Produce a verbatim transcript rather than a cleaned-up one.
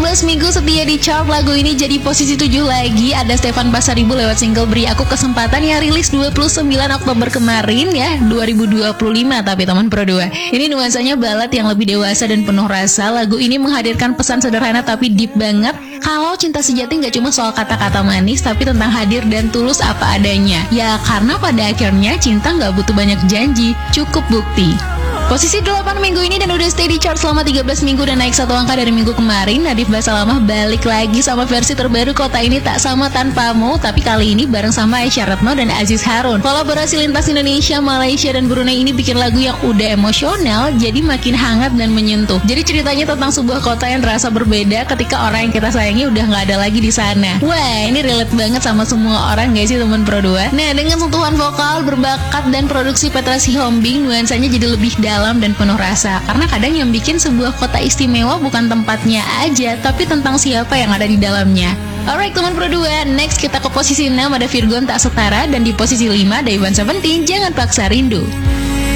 belas minggu setia di chart, lagu ini jadi posisi tujuh lagi. Ada Stefan Pasaribu lewat single Beri Aku Kesempatan yang rilis dua puluh sembilan Oktober kemarin ya, dua ribu dua puluh lima. Tapi teman Pro dua, ini nuansanya balad yang lebih dewasa dan penuh rasa. Lagu ini menghadirkan pesan sederhana tapi deep banget. Kalau cinta sejati gak cuma soal kata-kata manis, tapi tentang hadir dan tulus apa adanya. Ya karena pada akhirnya cinta gak butuh banyak janji, cukup bukti. Posisi delapan minggu ini dan udah stay di chart selama tiga belas minggu dan naik satu angka dari minggu kemarin. Nadif Basalamah balik lagi sama versi terbaru Kota Ini Tak Sama Tanpamu, tapi kali ini bareng sama Aisyah Retno dan Aziz Harun. Kolaborasi lintas Indonesia, Malaysia, dan Brunei ini bikin lagu yang udah emosional jadi makin hangat dan menyentuh. Jadi ceritanya tentang sebuah kota yang terasa berbeda ketika orang yang kita sayangi udah gak ada lagi di sana. Wah, ini relate banget sama semua orang gak sih teman Pro dua? Nah, dengan sentuhan vokal berbakat dan produksi Petra Sihombing, nuansanya jadi lebih dalam dalam dan penuh rasa. Karena kadang yang bikin sebuah kota istimewa bukan tempatnya aja, tapi tentang siapa yang ada di dalamnya. Alright teman Pro dua, next kita ke posisi enam ada Virgon Tak Setara, dan di posisi lima ada Iwan Seventeen Jangan Paksa Rindu.